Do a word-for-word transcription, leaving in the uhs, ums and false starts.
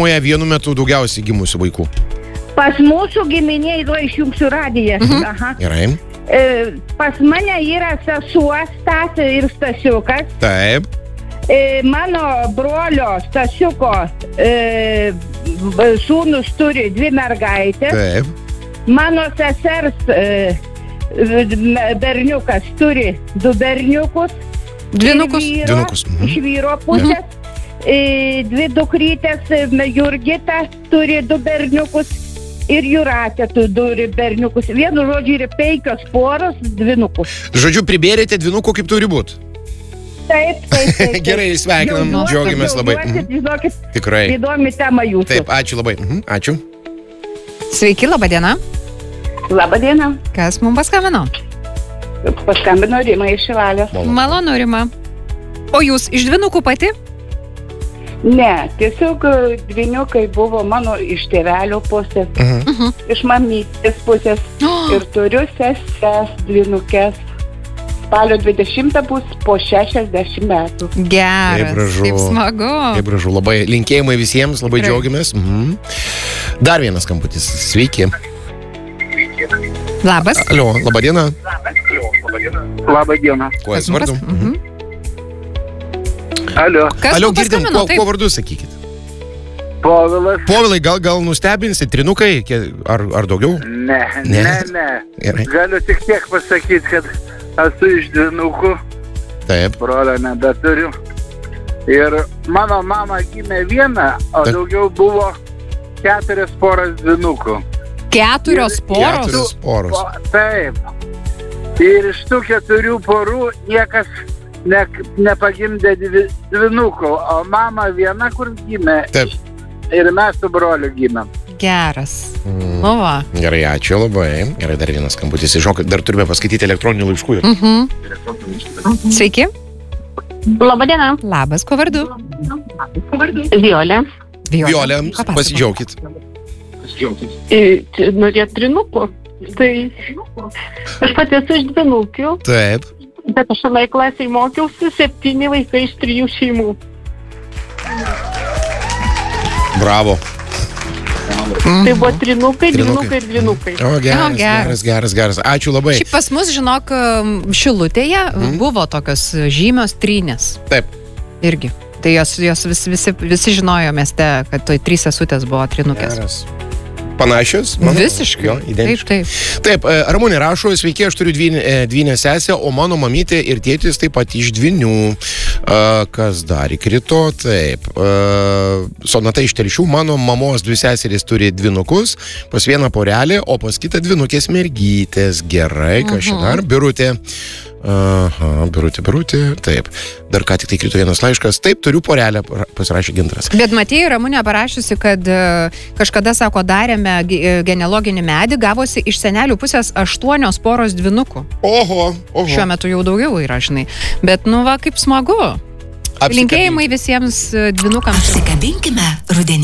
šeimoje vienu metu daugiausiai gimusių vaikų? Pas mūsų giminėj, tuo išjungsiu radiją. Mhm. Aha. Gerai. E, pas mane yra sesuo Stasė ir Stasiukas. Taip. E, mano brolio Stasiuko e, sūnus turi dvi mergaitės. Taip. Mano sesers e, berniukas turi du berniukus. Dvinukus. Vyro, Dvinukus. Mhm. Iš vyro pusės. E, dvi dukrytės, Jurgita turi du berniukus. Ir Jūratė turi berniukus. Vienu žodžiu yra penkios poros dvinukus. Žodžiu, pribėrėte dvinukų kaip turi būti. Taip, taip, taip. Gerai, sveikinam, Jau džiaugiamės labai. duosit, žinokit, Tikrai. įdomi tema jūsų. Taip, ačiū labai. Mhm. Ačiū. Sveiki, laba diena. Labą dieną. Kas mums paskambino? Paskambino Rima iš Šilalės. Malonu, Rima. O jūs iš dvinukų pati? Ne, tiesiog dvyniukai buvo mano iš tėvelio pusės, Mhm. iš mamytės pusės. Oh, Ir turiu seses dvynukės. Spalio dvidešimtą bus po šešiasdešimt metų. geras. Kaip gražu. Kaip smagu. Kaip gražu. Labai linkėjimai visiems, labai Tikrai. džiaugiamės. Mhm. Dar vienas kamputis. Sveiki. Labas. Alio, laba diena. Labą dieną. Kuo Kas jūs vardu? mums pas- Mhm. Alio, Kas Alio, mums girdim, paskambino? kuo, Taip. kuo vardu sakykit. Povilas. Povilai, gal, gal nustebinsit trinukai, kie- ar, ar daugiau? Ne, Ne. ne, ne. Gerai. Galiu tik tiek pasakyti, kad esu iš dvynukų, Taip. brolio nebeturiu. Ir mano mama gimė viena, o Taip. daugiau buvo keturias poras dvynukų. Keturios poros. Keturios poros. O, taip. Ir iš tų keturių porų niekas ne, nepagimdė dvi, dvynukų, o mama viena, kur gimė. Taip. Ir mes su broliu gimėm. Geras. Mm. Nu va. Gerai, ačiū labai. Gerai, dar vienas skambutis. Žinok, dar turime paskaityti elektroninių laiškų. Mhm. Sveiki. Labadiena. Labas, kuo vardu? Violė. Violė, Papasakok. pasidžiaukit. Norėt trinukų. Tai aš pati esu iš dvinukių, Taip. bet aš anai klasiai mokiausi septyni vaikai iš trijų šeimų. Bravo. Mhm. Tai buvo trinukai, Trinukai. dvinukai ir dvinukai. O, geras, O, geras. geras, geras, geras. Ačiū labai. Šiaip pas mus, žinok, Šilutėje Mhm. buvo tokios žymios trynės. Taip. Irgi. Tai jos, jos vis, visi, visi žinojo mieste, kad toj trys sesutės buvo trinukės. Geras. Panašios? Mano- Visiškai. Jo, Taip, identiškai. taip. Taip, e, Ramunė rašo, sveiki, aš turiu dvynę, e, dvynę sesę, o mano mamytė ir tėtis taip pat iš dvynių. E, Kas dar įkrito? Taip. e, Sonata iš Telšių, mano mamos dvi seserys turi dvinukus, pas vieną porelį, o pas kitą dvinukės mergytės. Gerai, kas čia Mhm. dar? Birutė. Aha, Birutė, Birutė. Taip. Dar ką tik tai krito vienas laiškas. Taip, turiu porelę, pasirašė Gintaras. Bet matėjai, Ramunė parašiusi, kad e, kažkada, sako, darėme ge- e, genealoginį medį, gavosi iš senelių pusės aštuonios poros dvinukų. Oho, oho. Šiuo metu jau daugiau yra, žinai. Bet, nu va, kaip smagu. Apsikabink. Linkėjimai visiems e, dvinukams. Apsikabinkime rudenį.